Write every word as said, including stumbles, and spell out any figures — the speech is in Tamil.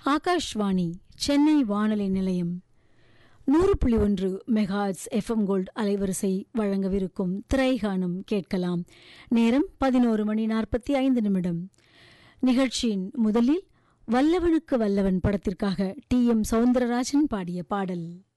ஆகாஷ்வாணி சென்னை வானொலி நிலையம் நூறு புள்ளி ஒன்று மெகாஹெர்ட்ஸ் எஃப்எம் கோல்ட் அலைவரிசை வழங்கவிருக்கும் திரைகானம் கேட்கலாம். நேரம் பதினோரு மணி நாற்பத்தி ஐந்து நிமிடம். நிகழ்ச்சியின் முதலில் வல்லவனுக்கு வல்லவன் படத்திற்காக டி எம் சௌந்தரராஜன் பாடிய பாடல்.